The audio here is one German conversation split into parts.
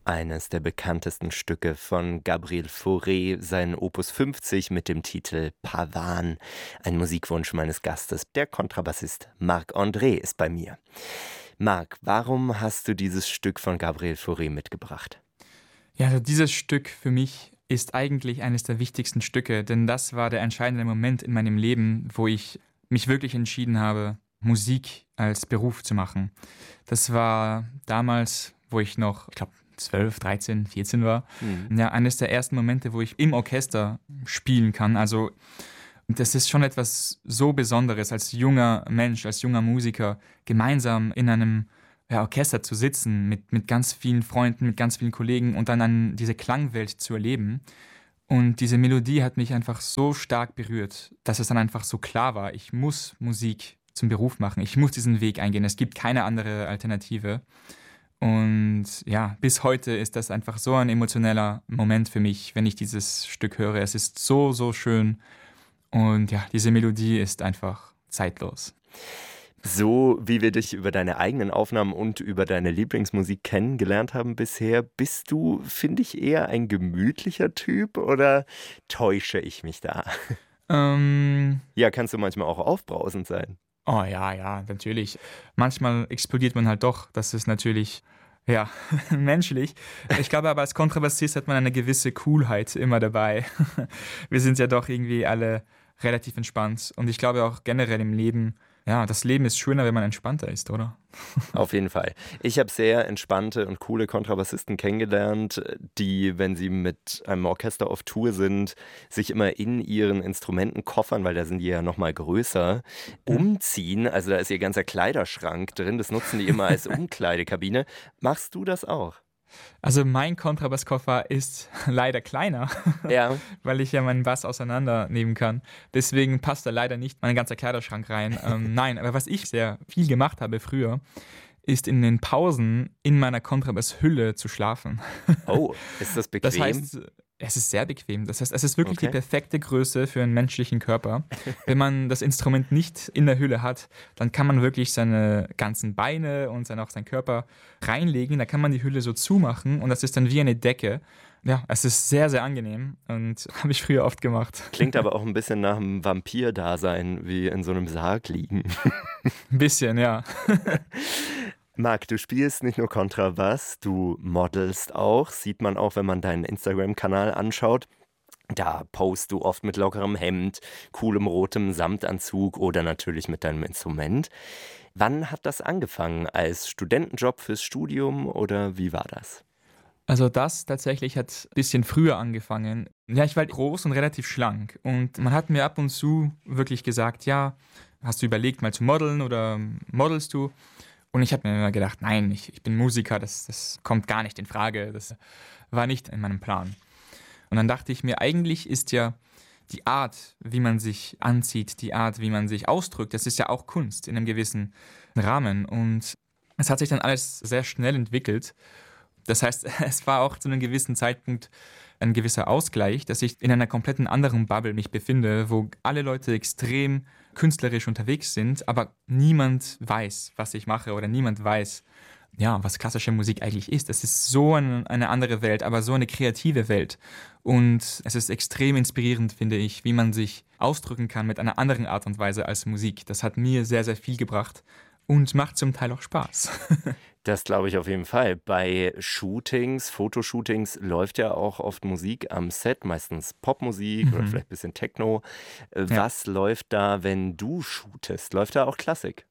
Eines der bekanntesten Stücke von Gabriel Fauré, sein Opus 50 mit dem Titel Pavan. Ein Musikwunsch meines Gastes, der Kontrabassist Marc André, ist bei mir. Marc, warum hast du dieses Stück von Gabriel Fauré mitgebracht? Ja, also dieses Stück für mich ist eigentlich eines der wichtigsten Stücke, denn das war der entscheidende Moment in meinem Leben, wo ich mich wirklich entschieden habe, Musik als Beruf zu machen. Das war damals, wo ich noch, ich glaube, 12, 13, 14 war. Ja, eines der ersten Momente, wo ich im Orchester spielen kann. Also das ist schon etwas so Besonderes, als junger Mensch, als junger Musiker, gemeinsam in einem Orchester zu sitzen, mit ganz vielen Freunden, mit ganz vielen Kollegen und dann diese Klangwelt zu erleben. Und diese Melodie hat mich einfach so stark berührt, dass es dann einfach so klar war, ich muss Musik zum Beruf machen, ich muss diesen Weg eingehen, es gibt keine andere Alternative. Und ja, bis heute ist das einfach so ein emotioneller Moment für mich, wenn ich dieses Stück höre. Es ist so, so schön und ja, diese Melodie ist einfach zeitlos. So wie wir dich über deine eigenen Aufnahmen und über deine Lieblingsmusik kennengelernt haben bisher, bist du, finde ich, eher ein gemütlicher Typ oder täusche ich mich da? Ja, kannst du manchmal auch aufbrausend sein. Oh ja, natürlich. Manchmal explodiert man halt doch. Das ist natürlich, ja, menschlich. Ich glaube aber, als Kontrabassist hat man eine gewisse Coolheit immer dabei. Wir sind ja doch irgendwie alle relativ entspannt. Und ich glaube auch generell im Leben, ja, das Leben ist schöner, wenn man entspannter ist, oder? Auf jeden Fall. Ich habe sehr entspannte und coole Kontrabassisten kennengelernt, die, wenn sie mit einem Orchester auf Tour sind, sich immer in ihren Instrumentenkoffern, weil da sind die ja nochmal größer, umziehen. Also da ist ihr ganzer Kleiderschrank drin. Das nutzen die immer als Umkleidekabine. Machst du das auch? Also mein Kontrabasskoffer ist leider kleiner, Ja. weil ich ja meinen Bass auseinandernehmen kann. Deswegen passt da leider nicht mein ganzer Kleiderschrank rein. Nein, aber was ich sehr viel gemacht habe früher, ist in den Pausen in meiner Kontrabasshülle zu schlafen. Oh, ist das Das bequem? heißt, es ist sehr bequem. Das heißt, es ist wirklich die Okay. perfekte Größe für einen menschlichen Körper. Wenn man das Instrument nicht in der Hülle hat, dann kann man wirklich seine ganzen Beine und dann auch seinen Körper reinlegen. Da kann man die Hülle so zumachen und das ist dann wie eine Decke. Ja, es ist sehr, sehr angenehm und habe ich früher oft gemacht. Klingt aber auch ein bisschen nach einem Vampir-Dasein, wie in so einem Sarg liegen. Ein bisschen, ja. Marc, du spielst nicht nur Kontrabass, du modelst auch. Sieht man auch, wenn man deinen Instagram-Kanal anschaut. Da postst du oft mit lockerem Hemd, coolem rotem Samtanzug oder natürlich mit deinem Instrument. Wann hat das angefangen? Als Studentenjob fürs Studium oder wie war das? Also das tatsächlich hat ein bisschen früher angefangen. Ja, ich war groß und relativ schlank und man hat mir ab und zu wirklich gesagt, ja, hast du überlegt mal zu modeln oder modelst du? Und ich habe mir immer gedacht, nein, ich bin Musiker, das kommt gar nicht in Frage, das war nicht in meinem Plan. Und dann dachte ich mir, eigentlich ist ja die Art, wie man sich anzieht, die Art, wie man sich ausdrückt, das ist ja auch Kunst in einem gewissen Rahmen. Und es hat sich dann alles sehr schnell entwickelt. Das heißt, es war auch zu einem gewissen Zeitpunkt ein gewisser Ausgleich, dass ich in einer kompletten anderen Bubble mich befinde, wo alle Leute extrem künstlerisch unterwegs sind, aber niemand weiß, was ich mache oder niemand weiß, ja, was klassische Musik eigentlich ist. Es ist so eine andere Welt, aber so eine kreative Welt. Und es ist extrem inspirierend, finde ich, wie man sich ausdrücken kann mit einer anderen Art und Weise als Musik. Das hat mir sehr, sehr viel gebracht und macht zum Teil auch Spaß. Das glaube ich auf jeden Fall. Bei Shootings, Fotoshootings läuft ja auch oft Musik am Set, meistens Popmusik oder vielleicht ein bisschen Techno. Ja. Was läuft da, wenn du shootest? Läuft da auch Klassik?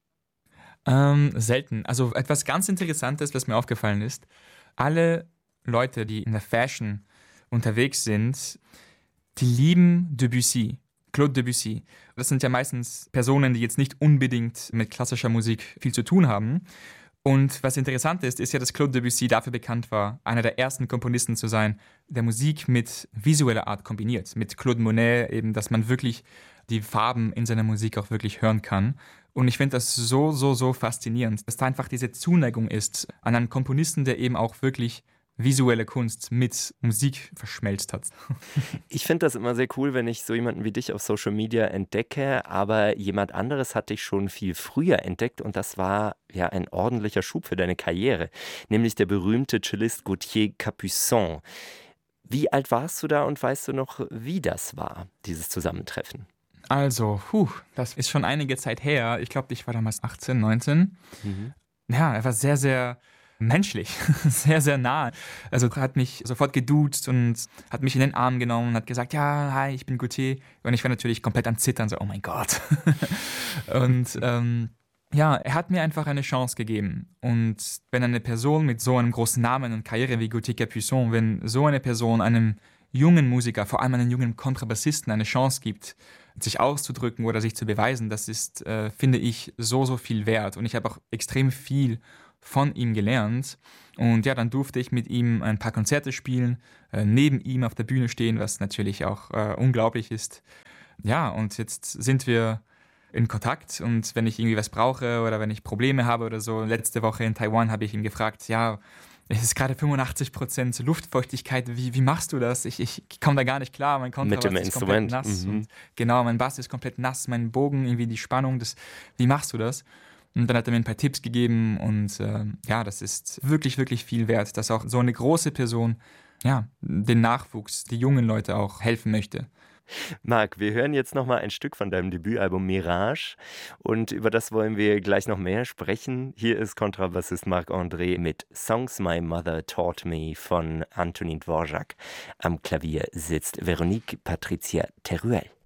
Selten. Also etwas ganz Interessantes, was mir aufgefallen ist. Alle Leute, die in der Fashion unterwegs sind, die lieben Debussy, Claude Debussy. Das sind ja meistens Personen, die jetzt nicht unbedingt mit klassischer Musik viel zu tun haben. Und was interessant ist ja, dass Claude Debussy dafür bekannt war, einer der ersten Komponisten zu sein, der Musik mit visueller Art kombiniert. Mit Claude Monet eben, dass man wirklich die Farben in seiner Musik auch wirklich hören kann. Und ich finde das so faszinierend, dass da einfach diese Zuneigung ist an einen Komponisten, der eben auch wirklich visuelle Kunst mit Musik verschmelzt hat. Ich finde das immer sehr cool, wenn ich so jemanden wie dich auf Social Media entdecke, aber jemand anderes hat dich schon viel früher entdeckt und das war ja ein ordentlicher Schub für deine Karriere, nämlich der berühmte Cellist Gauthier Capuçon. Wie alt warst du da und weißt du noch, wie das war, dieses Zusammentreffen? Also, das ist schon einige Zeit her. Ich glaube, ich war damals 18, 19. Mhm. Ja, er war sehr, sehr menschlich, sehr, sehr nah. Also hat mich sofort geduzt und hat mich in den Arm genommen und hat gesagt, ja, hi, ich bin Gauthier. Und ich war natürlich komplett am Zittern, so, oh mein Gott. Und ja, er hat mir einfach eine Chance gegeben. Und wenn eine Person mit so einem großen Namen und Karriere wie Gauthier Capuçon, wenn so eine Person einem jungen Musiker, vor allem einem jungen Kontrabassisten, eine Chance gibt, sich auszudrücken oder sich zu beweisen, das ist, finde ich, so, so viel wert. Und ich habe auch extrem viel von ihm gelernt. Und ja, dann durfte ich mit ihm ein paar Konzerte spielen, neben ihm auf der Bühne stehen, was natürlich auch unglaublich ist. Ja, und jetzt sind wir in Kontakt und wenn ich irgendwie was brauche oder wenn ich Probleme habe oder so, letzte Woche in Taiwan habe ich ihn gefragt, ja, es ist gerade 85% Luftfeuchtigkeit, wie machst du das? Ich komme da gar nicht klar, mein Mit dem Kontrabass ist komplett Instrument. nass Mhm. und genau, mein Bass ist komplett nass, mein Bogen, irgendwie die Spannung, wie machst du das? Und dann hat er mir ein paar Tipps gegeben und ja, das ist wirklich, wirklich viel wert, dass auch so eine große Person, ja, den Nachwuchs, die jungen Leute auch helfen möchte. Marc, wir hören jetzt noch mal ein Stück von deinem Debütalbum Mirage und über das wollen wir gleich noch mehr sprechen. Hier ist Kontrabassist Marc-André mit Songs My Mother Taught Me von Antonin Dvorak. Am Klavier sitzt Veronique Patricia Teruel.